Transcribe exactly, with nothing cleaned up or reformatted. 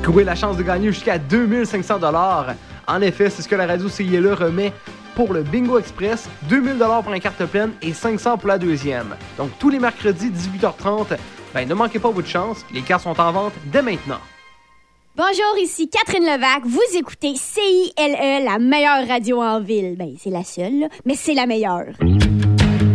Courez la chance de gagner jusqu'à deux mille cinq cents dollars. En effet, c'est ce que la radio C I L E remet pour le Bingo Express, deux mille dollars pour la carte pleine et cinq cents pour la deuxième. Donc tous les mercredis, dix-huit heures trente, ben, ne manquez pas votre chance, les cartes sont en vente dès maintenant. Bonjour, ici Catherine Levac. Vous écoutez C I L E, la meilleure radio en ville. Ben, c'est la seule, là, mais c'est la meilleure.